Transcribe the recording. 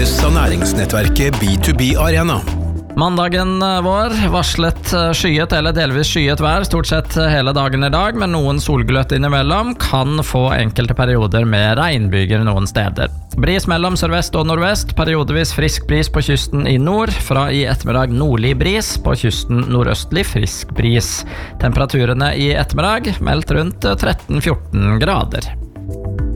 produseres av næringsnettverket B2B Arena. Mandagen vår varslet skyet eller delvis skyet vær stort sett hele dagen I dag, men noen solgløtt innimellom kan få enkelte perioder med regnbyger noen steder. Bris mellom sørvest og nordvest, periodevis frisk bris på kysten I nord, fra I ettermiddag nordlig bris, på kysten nordøstlig frisk bris. Temperaturene I ettermiddag meldt rundt 13-14 grader.